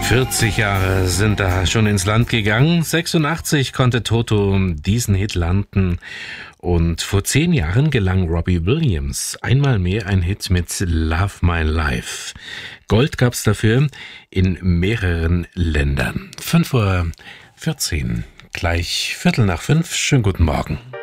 40 Jahre sind da schon ins Land gegangen. 86 konnte Toto diesen Hit landen. Und vor 10 Jahren gelang Robbie Williams einmal mehr ein Hit mit Love My Life. Gold gab's dafür in mehreren Ländern. 5:14 Uhr, gleich 4:45. Schönen guten Morgen.